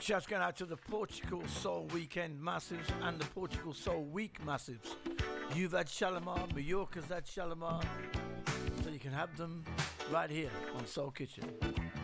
shouts going out to the Portugal Soul Weekend Massives and the Portugal Soul Week Massives. You've had Shalimar, Mallorca's had Shalimar, so you can have them right here on Soul Kitchen.